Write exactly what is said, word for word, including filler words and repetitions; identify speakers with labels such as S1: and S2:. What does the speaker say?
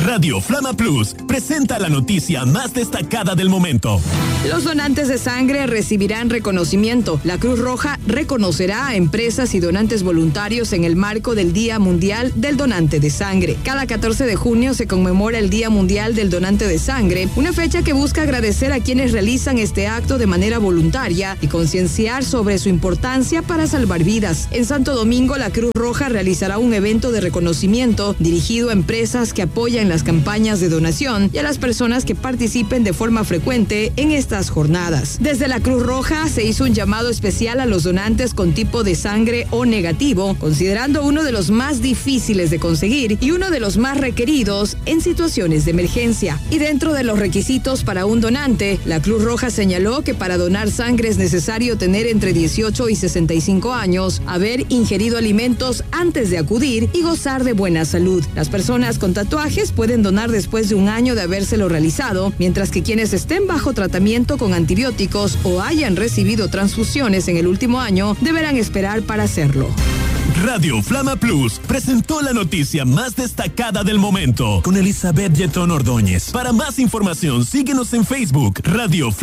S1: Radio Flama Plus presenta la noticia más destacada del momento.
S2: Los donantes de sangre recibirán reconocimiento. La Cruz Roja reconocerá a empresas y donantes voluntarios en el marco del Día Mundial del Donante de Sangre. Cada catorce de junio se conmemora el Día Mundial del Donante de Sangre, una fecha que busca agradecer a quienes realizan este acto de manera voluntaria y concienciar sobre su importancia para salvar vidas. En Santo Domingo, la Cruz Roja realizará un evento de reconocimiento dirigido a empresas que apoyan las campañas de donación y a las personas que participen de forma frecuente en estas jornadas. Desde la Cruz Roja se hizo un llamado especial a los donantes con tipo de sangre O negativo, considerando uno de los más difíciles de conseguir y uno de los más requeridos en situaciones de emergencia. Y dentro de los requisitos para un donante, la Cruz Roja señaló que para donar sangre es necesario tener entre dieciocho y sesenta y cinco años, haber ingerido alimentos antes de acudir y gozar de buena salud. Las personas con tatuajes pueden donar después de un año de habérselo realizado, mientras que quienes estén bajo tratamiento con antibióticos o hayan recibido transfusiones en el último año deberán esperar para hacerlo.
S1: Radio Flama Plus presentó la noticia más destacada del momento con Elizabeth Yetón Ordóñez. Para más información, síguenos en Facebook, Radio